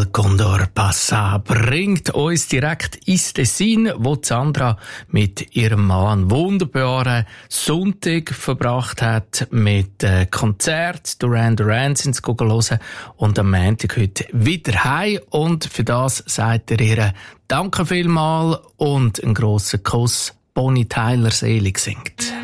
Condor Passa bringt uns direkt ins Tessin, wo Sandra mit ihrem Mann einen wunderbaren Sonntag verbracht hat mit Konzert. Duran Duran sind sie hören und am Montag heute wieder heim. Und für das sagt er ihr Danke vielmals und einen grossen Kuss. Bonnie Tyler selig singt.